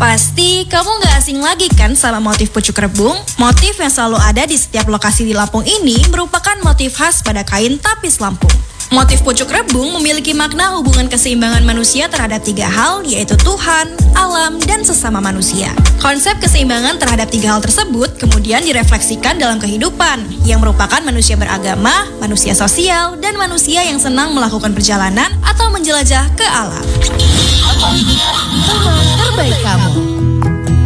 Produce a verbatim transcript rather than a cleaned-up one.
Pasti kamu gak asing lagi kan sama motif pucuk rebung? Motif yang selalu ada di setiap lokasi di Lampung ini merupakan motif khas pada kain tapis Lampung. Motif pucuk rebung memiliki makna hubungan keseimbangan manusia terhadap tiga hal, yaitu Tuhan, alam, dan sesama manusia. Konsep keseimbangan terhadap tiga hal tersebut kemudian direfleksikan dalam kehidupan, yang merupakan manusia beragama, manusia sosial, dan manusia yang senang melakukan perjalanan atau menjelajah ke alam. Teman terbaik kamu.